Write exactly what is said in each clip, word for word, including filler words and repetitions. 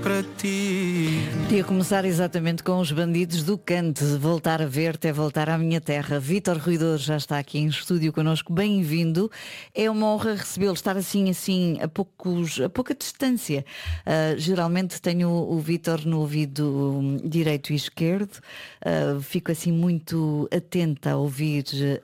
para ti. Podia começar exatamente com Os Bandidos do Cante. Voltar a ver-te é voltar à minha terra. Vítor Ruidor já está aqui em estúdio connosco. Bem-vindo. É uma honra recebê-lo, estar assim, assim, a, poucos, a pouca distância. Uh, geralmente tenho o, o Vítor no ouvido direito e esquerdo. Uh, fico assim muito atenta a ouvir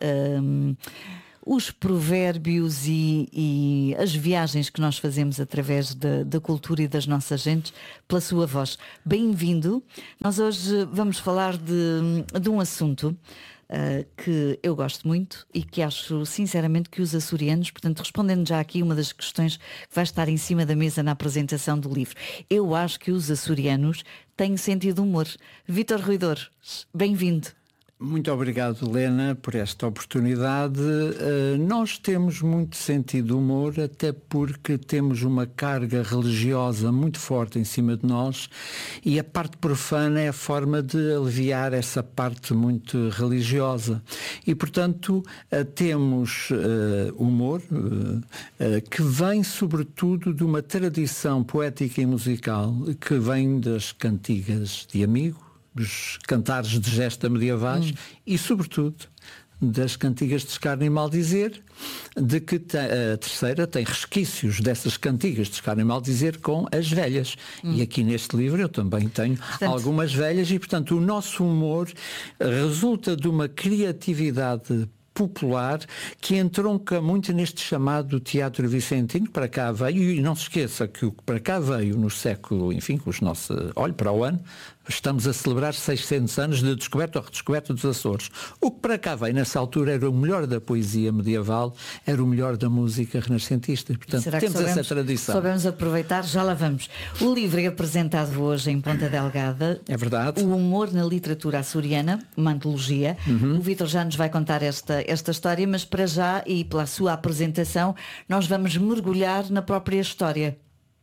Uh, os provérbios e, e as viagens que nós fazemos através da, da cultura e das nossas gentes pela sua voz. Bem-vindo. Nós hoje vamos falar de, de um assunto uh, que eu gosto muito e que acho sinceramente que os açorianos, portanto, respondendo já aqui uma das questões que vai estar em cima da mesa na apresentação do livro, eu acho que os açorianos têm sentido de humor. Vítor Ruidor, bem-vindo. Muito obrigado, Helena, por esta oportunidade. Uh, nós temos muito sentido de humor, até porque temos uma carga religiosa muito forte em cima de nós, e a parte profana é a forma de aliviar essa parte muito religiosa. E, portanto, uh, temos uh, humor uh, uh, que vem, sobretudo, de uma tradição poética e musical que vem das cantigas de amigo, dos cantares de gesta medievais hum. e, sobretudo, das cantigas de escárnio e maldizer, de que a terceira tem resquícios dessas cantigas de escárnio e maldizer com as velhas. Hum. E aqui neste livro eu também tenho portanto, algumas velhas e, portanto, o nosso humor resulta de uma criatividade popular que entronca muito neste chamado teatro vicentino que para cá veio, e não se esqueça que o que para cá veio no século, enfim, com os nossos, olhe para o ano, estamos a celebrar seiscentos anos de descoberta ou redescoberta dos Açores. O que para cá veio nessa altura era o melhor da poesia medieval, era o melhor da música renascentista. Portanto, temos soubemos, essa tradição. Soubemos aproveitar, já lá vamos. O livro é apresentado hoje em Ponta Delgada. É verdade. O humor na literatura açoriana, uma antologia. Uhum. O Vítor já nos vai contar esta, esta história, mas para já e pela sua apresentação, nós vamos mergulhar na própria história.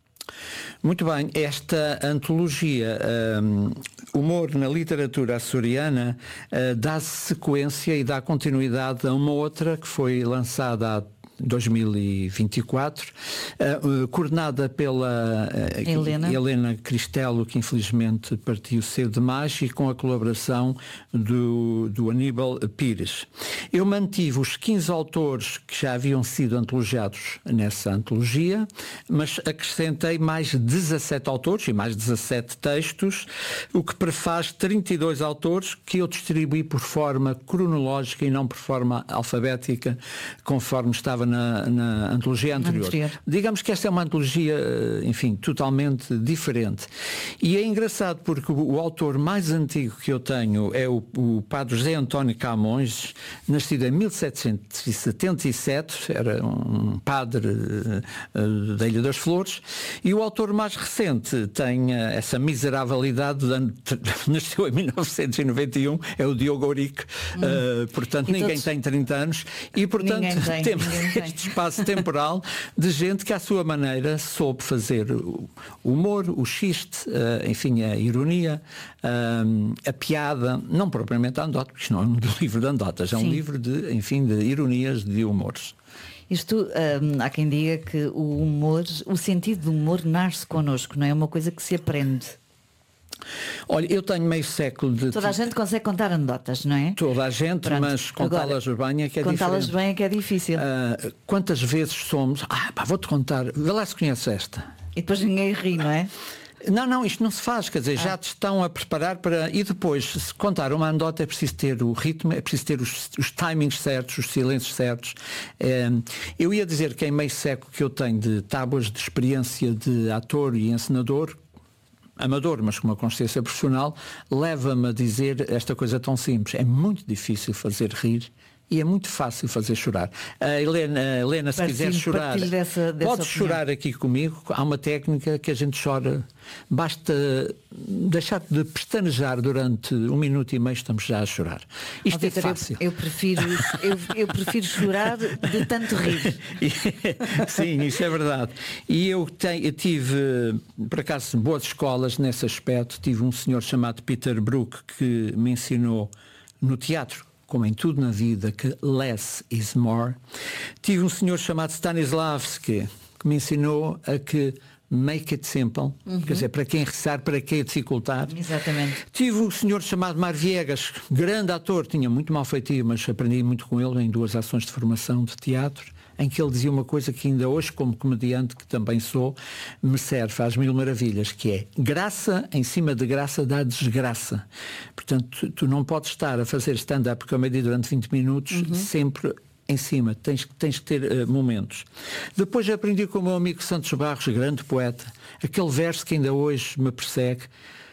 Muito bem, esta antologia um, Humor na Literatura Açoriana uh, dá sequência e dá continuidade a uma outra que foi lançada há dois mil e vinte e quatro, uh, uh, coordenada pela uh, Helena. Helena Cristelo, que infelizmente partiu cedo demais, e com a colaboração do, do Aníbal Pires. Eu mantive os quinze autores que já haviam sido antologiados nessa antologia, mas acrescentei mais dezassete autores e mais dezassete textos, o que prefaz trinta e dois autores que eu distribuí por forma cronológica e não por forma alfabética, conforme estava Na, na antologia anterior. anterior. Digamos que esta é uma antologia, enfim, totalmente diferente. E é engraçado porque o, o autor mais antigo que eu tenho é o, o padre José António Camões, nascido em mil setecentos e setenta e sete, era um padre uh, da Ilha das Flores, e o autor mais recente tem uh, essa miserável idade, nasceu em mil novecentos e noventa e um, é o Diogo Ourique, hum. uh, portanto e ninguém todos... tem trinta anos, e portanto tem, temos este espaço temporal de gente que à sua maneira soube fazer o humor, o xiste, uh, enfim, a ironia, uh, a piada, não propriamente a anedota, porque isto não é um livro de anedotas, é um Sim. livro de, enfim, de ironias, de humores. Isto, um, há quem diga que o humor, o sentido do humor nasce connosco, não é uma coisa que se aprende. Olha, eu tenho meio século de... Toda a gente consegue contar anedotas, não é? Toda a gente, Pronto. mas contá-las bem é que é contá-las diferente. bem é que é difícil. Uh, quantas vezes somos... Ah, pá, vou-te contar. Vê lá se conheces esta. E depois ninguém ri, não é? Não, não, isto não se faz, quer dizer, ah. já te estão a preparar para... E depois, se contar uma anedota é preciso ter o ritmo, é preciso ter os, os timings certos, os silêncios certos. É, eu ia dizer que em meio século que eu tenho de tábuas de experiência de ator e encenador, amador, mas com uma consciência profissional, leva-me a dizer esta coisa tão simples. É muito difícil fazer rir e é muito fácil fazer chorar. A Helena, a Helena se quiser chorar, dessa, dessa pode chorar aqui comigo. Há uma técnica que a gente chora, basta deixar de pestanejar durante um minuto e meio, estamos já a chorar. Isto oh, é Victor, fácil. Eu, eu, prefiro, eu, eu prefiro chorar de tanto rir. Sim, isso é verdade. E eu, tenho, eu tive, por acaso, boas escolas nesse aspecto. Tive um senhor chamado Peter Brook que me ensinou no teatro, como em tudo na vida, que less is more. Tive um senhor chamado Stanislavski, que me ensinou a que make it simple, uhum. quer dizer, para quem rezar, para quem dificultar. Exatamente. Tive um senhor chamado Mar Viegas, grande ator, tinha muito mal feitio, mas aprendi muito com ele em duas ações de formação de teatro, em que ele dizia uma coisa que ainda hoje, como comediante, que também sou, me serve, faz mil maravilhas, que é graça em cima de graça dá desgraça. Portanto, tu, tu não podes estar a fazer stand-up comedy durante vinte minutos, uhum. sempre em cima, tens, tens que ter uh, momentos. Depois aprendi com o meu amigo Santos Barros, grande poeta, aquele verso que ainda hoje me persegue.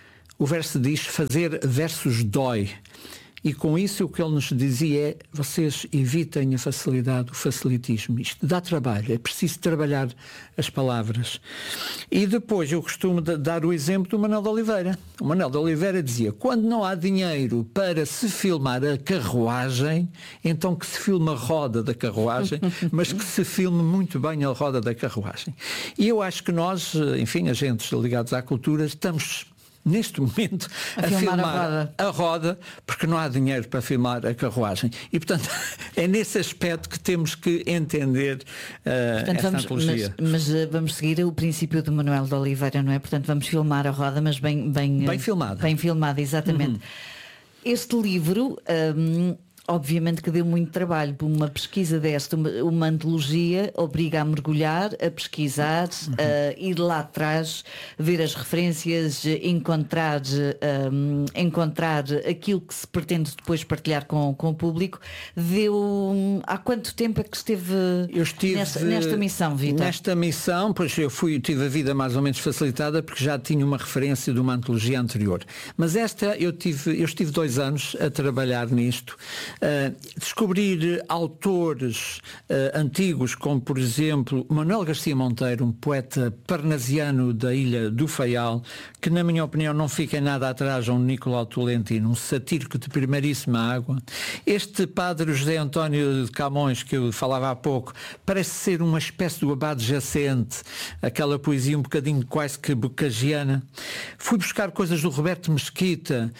O verso diz, fazer versos dói. E com isso o que ele nos dizia é, vocês evitem a facilidade, o facilitismo. Isto dá trabalho, é preciso trabalhar as palavras. E depois eu costumo dar o exemplo do Manuel de Oliveira. O Manuel de Oliveira dizia, quando não há dinheiro para se filmar a carruagem, então que se filme a roda da carruagem, mas que se filme muito bem a roda da carruagem. E eu acho que nós, enfim, agentes ligados à cultura, estamos neste momento a, a filmar, filmar a, roda. a roda, porque não há dinheiro para filmar a carruagem. E, portanto, é nesse aspecto que temos que entender uh, portanto, esta vamos, antologia. Mas, mas uh, vamos seguir o princípio de Manuel de Oliveira, não é? Portanto, vamos filmar a roda, mas bem... Bem, bem filmada. Bem filmada, exatamente. Uhum. Este livro... Um, obviamente que deu muito trabalho. Uma pesquisa desta, uma, uma antologia, obriga a mergulhar, a pesquisar, uhum. a ir lá atrás, ver as referências, encontrar, um, encontrar aquilo que se pretende depois partilhar com, com o público. Deu... Um, há quanto tempo é que esteve eu estive, nesta, nesta missão, Vítor? Nesta missão, pois eu fui, tive a vida mais ou menos facilitada porque já tinha uma referência de uma antologia anterior. Mas esta, eu, tive, eu estive dois anos a trabalhar nisto. Uh, descobrir autores uh, antigos, como por exemplo Manuel Garcia Monteiro, um poeta parnasiano da ilha do Faial, que na minha opinião não fica em nada atrás a um Nicolau Tolentino, um satírico de primeiríssima água. Este padre José António de Camões, que eu falava há pouco, parece ser uma espécie do abade jacente, aquela poesia um bocadinho quase que bocagiana. Fui buscar coisas do Roberto Mesquita,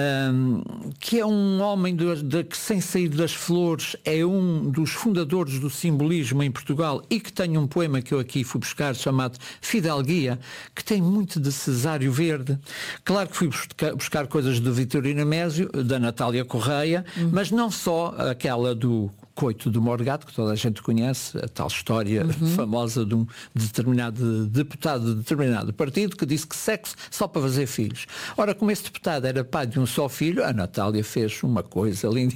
um, que é um homem de, de, que sem sair das flores é um dos fundadores do simbolismo em Portugal e que tem um poema que eu aqui fui buscar chamado Fidalguia, que tem muito de Cesário Verde. Claro que fui buscar, buscar coisas do Vitorino Mésio, da Natália Correia, uhum. mas não só aquela do Coito do Morgado, que toda a gente conhece, a tal história uhum. famosa de um determinado deputado de determinado partido que disse que sexo só para fazer filhos. Ora, como esse deputado era pai de um só filho, a Natália fez uma coisa linda,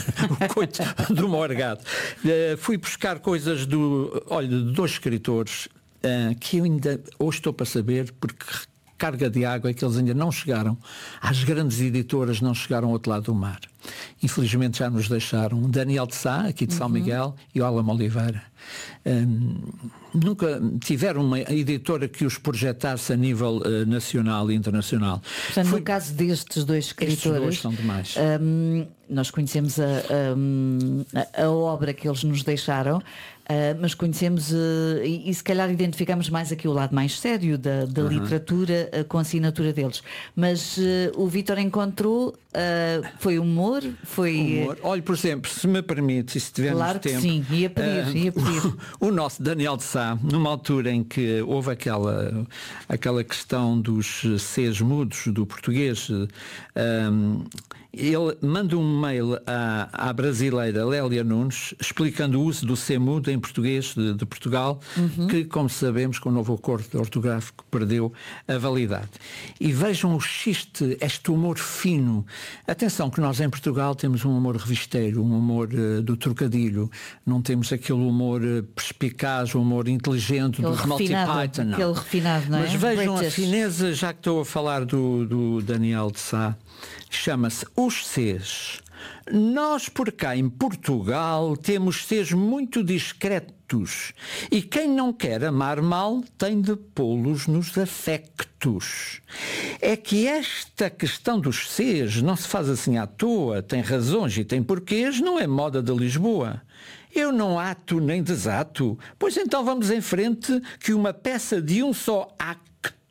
o Coito do Morgado. Uh, fui buscar coisas do, olha, de dois escritores uh, que eu ainda hoje estou para saber, porque carga de água é que eles ainda não chegaram, às grandes editoras não chegaram ao outro lado do mar. Infelizmente já nos deixaram Daniel de Sá, aqui de São uhum. Miguel, e o Álamo Oliveira. Um, nunca tiveram uma editora que os projetasse a nível uh, nacional e internacional. Portanto, Foi... no caso destes dois escritores, estes dois são demais. Um, nós conhecemos a, a, a obra que eles nos deixaram, Uh, mas conhecemos uh, e, e se calhar identificamos mais aqui o lado mais sério da, da uhum. literatura uh, com a assinatura deles. Mas uh, o Vítor encontrou, uh, foi humor, foi... Humor. Olha, por exemplo, se me permite, se tivermos claro que tempo... sim, ia pedir, uh, ia pedir. O, o nosso Daniel de Sá, numa altura em que houve aquela, aquela questão dos Cs mudos do português, um, ele manda um mail à, à brasileira Lélia Nunes explicando o uso do C mudo em português de, de Portugal, uhum. que, como sabemos, com o novo acordo ortográfico perdeu a validade. E vejam o xiste, este humor fino. Atenção que nós em Portugal temos um humor revisteiro, um humor uh, do trocadilho, não temos aquele humor uh, perspicaz, um humor inteligente aquele dos Monty Python. Não. Aquele refinado, não é? Mas vejam British. A fineza, já que estou a falar do, do Daniel de Sá, chama-se Os Cs. Nós por cá em Portugal temos Cs muito discretos e quem não quer amar mal tem de pô-los nos afectos. É que esta questão dos Cs não se faz assim à toa, tem razões e tem porquês, não é moda de Lisboa. Eu não ato nem desato, pois então vamos em frente que uma peça de um só acto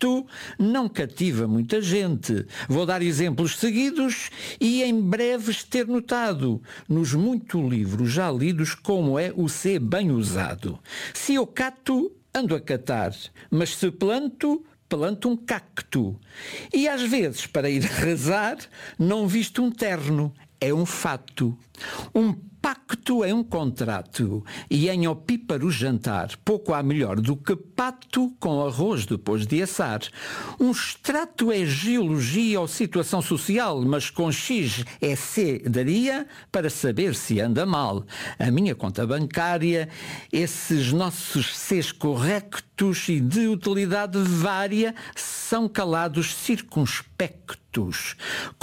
não cativa muita gente. Vou dar exemplos seguidos e em breves ter notado nos muitos livros já lidos como é o ser bem usado. Se eu cato, ando a catar, mas se planto, planto um cacto. E às vezes, para ir rezar, não visto um terno, é um fato. Um pacto é um contrato, e em opíparo jantar, pouco há melhor do que pato com arroz depois de assar. Um extrato é geologia ou situação social, mas com X é C daria para saber se anda mal. A minha conta bancária, esses nossos Cs correctos e de utilidade vária, são calados circunspectos.